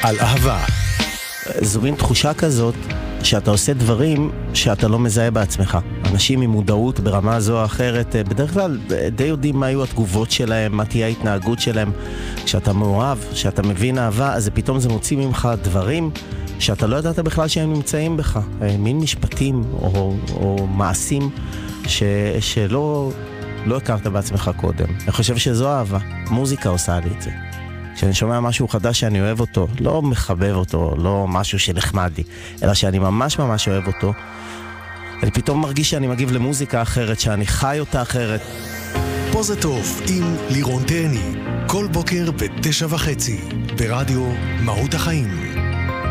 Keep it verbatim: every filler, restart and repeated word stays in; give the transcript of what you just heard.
על אהבה. זו מין תחושה כזאת שאתה עושה דברים שאתה לא מזהה בעצמך. אנשים עם מודעות ברמה זו או אחרת, בדרך כלל די יודעים מה היו התגובות שלהם, מה תהיה ההתנהגות שלהם. כשאתה מעורב, כשאתה מבין אהבה, אז פתאום זה מוציא ממך דברים שאתה לא ידעת בכלל שהם נמצאים בך. מין משפטים או, או מעשים ש, שלא לא הכרת בעצמך קודם. אני חושב שזו אהבה. מוזיקה עושה לי את זה. כשאני שומע משהו חדש שאני אוהב אותו, לא מחבב אותו, לא משהו שנחמד לי, אלא שאני ממש ממש אוהב אותו, אני פתאום מרגיש שאני מגיב למוזיקה אחרת, שאני חי אותה אחרת. פה זה טוב עם לירון תהני, כל בוקר בתשע וחצי, ברדיו מהות החיים.